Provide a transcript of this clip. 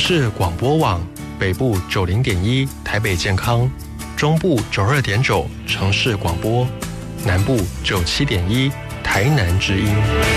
市广播网，北部90.1台北健康，中部92.9城市广播，南部97.1台南之音。